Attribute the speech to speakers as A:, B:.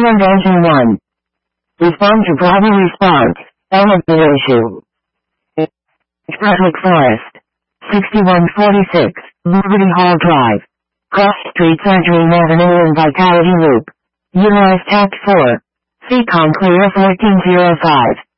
A: Front engine 1. Respond to problem response. Elevator issue. Brunswick Forest. 6146, Liberty Hall Drive. Cross Street entering Avenue and Vitality Loop. Utilize Tact 4. CCOM clear 1405.